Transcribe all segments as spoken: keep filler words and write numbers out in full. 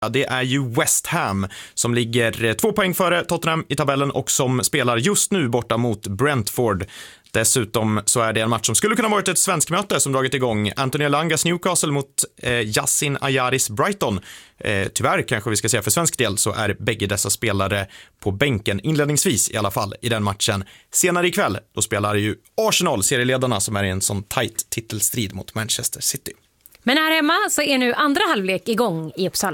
Det är ju West Ham som ligger två poäng före Tottenham i tabellen och som spelar just nu borta mot Brentford. Dessutom så är det en match som skulle kunna varit ett svensk möte som dragit igång. Anthony Elangas Newcastle mot eh, Yassin Ayaris Brighton. Eh, tyvärr kanske vi ska säga för svensk del så är bägge dessa spelare på bänken inledningsvis i alla fall i den matchen. Senare ikväll då spelar ju Arsenal, serieledarna, som är i en sån tight titelstrid mot Manchester City. Men här hemma så är nu andra halvlek igång i Uppsala.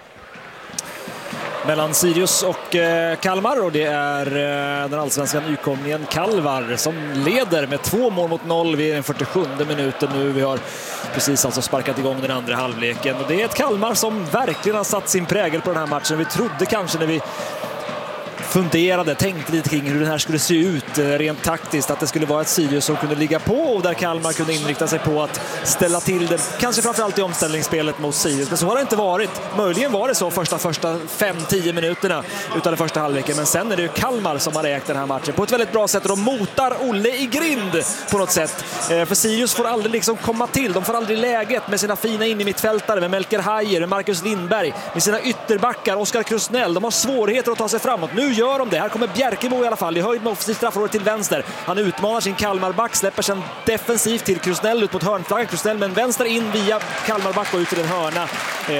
Mellan Sirius och eh, Kalmar, och det är eh, den allsvenska nykomlingen Kalvar som leder med två mål mot noll vid den fyrtiosjunde minuten nu. Vi har precis alltså sparkat igång den andra halvleken, och det är ett Kalmar som verkligen har satt sin prägel på den här matchen. Vi trodde kanske när vi funderade, tänkte lite kring hur den här skulle se ut rent taktiskt, att det skulle vara ett Sirius som kunde ligga på och där Kalmar kunde inrikta sig på att ställa till det, kanske framförallt i omställningsspelet mot Sirius, men så har det inte varit. Möjligen var det så första första fem till tio minuterna utav den första halvleken, men sen är det ju Kalmar som har ägt den här matchen på ett väldigt bra sätt, och de motar Olle i grind på något sätt, för Sirius får aldrig liksom komma till, de får aldrig läget med sina fina in i mittfältare, med Melker Hajer, med Marcus Lindberg, med sina ytterbackar, Oskar Krusnell. De har svårigheter att ta sig framåt. Nu gör de det. Här kommer Bjerkemo i alla fall i höjd med offensivt straffområde till vänster. Han utmanar sin Kalmarback, släpper sen defensivt till Krusnell ut mot hörnflaggan. Krusnell med en vänster in via Kalmarback och ut till en hörna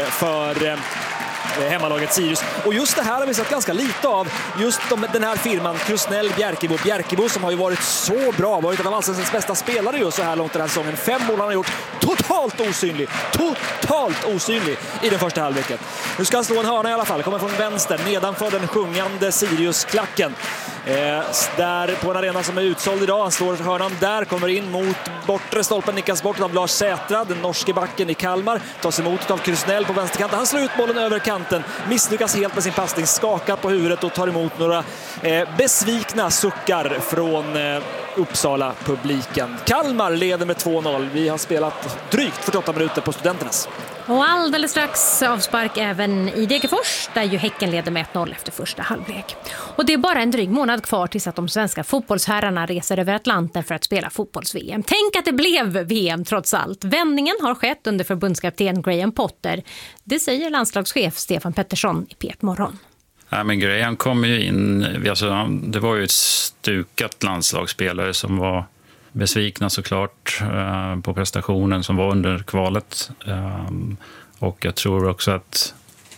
för hemmalaget Sirius. Och just det här har vi sett ganska lite av, just de, den här firman Krusnell, Bjerkebo. Bjerkebo som har ju varit så bra, varit en av allsvenskans bästa spelare just så här långt den här säsongen. Fem mål han har gjort, totalt osynlig, totalt osynlig i den första halvleken. Nu ska han slå en hörna i alla fall, kommer från vänster, nedanför den sjungande Sirius-klacken. Eh, där på en arena som är utsåld idag, han slår hörnan där, kommer in mot bortre stolpen, nickas bort av Lars Sätra, den norske backen i Kalmar, tas emot av Krusnell på vänsterkanten. Han slår ut bollen över kanten, misslyckas helt med sin passning, skakar på huvudet och tar emot några eh, besvikna suckar från eh, Uppsala-publiken. Kalmar leder med två noll. Vi har spelat drygt fyrtioåtta minuter på Studenternas. Och alldeles strax avspark även i Degerfors, där ju Häcken leder med ett noll efter första halvlek. Och det är bara en dryg månad kvar tills att de svenska fotbollsherrarna reser över Atlanten för att spela fotbolls-V M. Tänk att det blev V M trots allt. Vändningen har skett under förbundskapten Graham Potter. Det säger landslagschef Stefan Pettersson i P ett Morgon. Ja, men Graham kom ju in, alltså, det var ju ett stukat landslagsspelare som var besvikna såklart eh, på prestationen som var under kvalet. Eh, och jag tror också att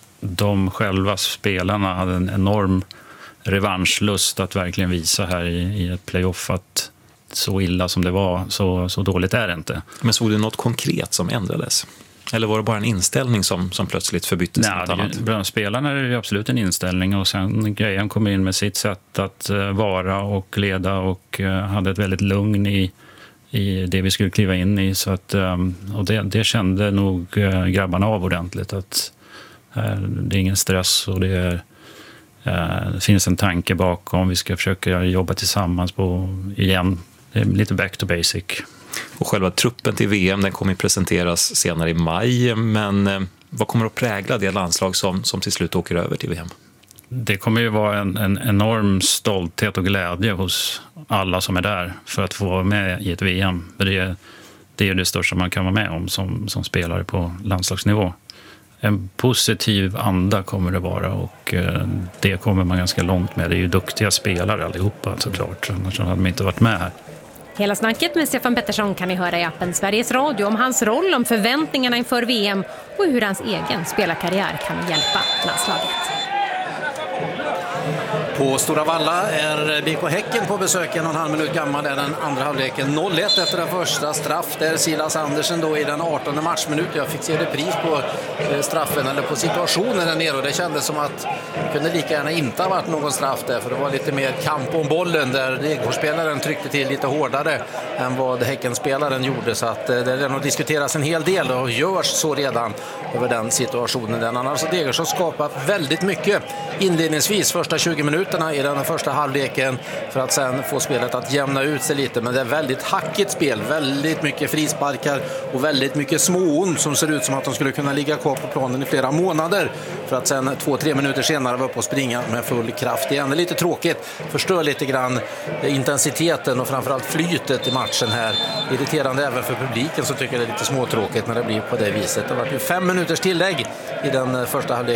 de själva spelarna hade en enorm revanschlust att verkligen visa här i, i ett playoff att så illa som det var, så, så dåligt är det inte. Men såg du något konkret som ändrades? Eller var det bara en inställning som, som plötsligt förbyttes? Nej, bland spelarna är det absolut en inställning, och sen Graham kom in med sitt sätt att uh, vara och leda och uh, hade ett väldigt lugn i, i det vi skulle kliva in i. Så att, um, och det, det kände nog uh, grabbarna av ordentligt, att uh, det är ingen stress och det, är, uh, det finns en tanke bakom. Vi ska försöka jobba tillsammans på, igen, det är lite back to basic. Och själva truppen till V M, den kommer presenteras senare i maj, men eh, vad kommer att prägla det landslag som, som till slut åker över till V M? Det kommer ju vara en, en enorm stolthet och glädje hos alla som är där för att få vara med i ett V M. Det är, det är det största man kan vara med om som, som spelare på landslagsnivå. En positiv anda kommer det vara, och eh, det kommer man ganska långt med. Det är ju duktiga spelare allihopa såklart, annars hade man inte varit med här. Hela snacket med Stefan Pettersson kan ni höra i appen Sveriges Radio om hans roll, om förväntningarna inför V M och hur hans egen spelarkarriär kan hjälpa landslaget. På Stora Valla är B K Häcken på besök, en och en halv minut gammal är den andra halvleken. noll ett efter den första straff där Silas Andersen då i den artonde matchminut. Jag fick se repris på straffen eller på situationen där nere, och det kändes som att det kunde lika gärna inte ha varit någon straff där, för det var lite mer kamp om bollen där Degerfors-spelaren tryckte till lite hårdare än vad Häcken-spelaren gjorde, så att det är nog diskuteras en hel del och görs så redan över den situationen. Den annars har Degerfors skapat väldigt mycket inledningsvis första tjugo minuterna i den första halvleken för att sen få spelet att jämna ut sig lite, men det är väldigt hackigt spel, väldigt mycket frisparkar och väldigt mycket småont som ser ut som att de skulle kunna ligga kvar på planen i flera månader för att sen två, tre minuter senare vara uppe och springa med full kraft igen. Det är lite tråkigt, förstör lite grann intensiteten och framförallt flytet i matchen här. Irriterande även för publiken, så tycker jag det är lite småtråkigt när det blir på det viset. Det var ju fem minuters tillägg i den första halvleken.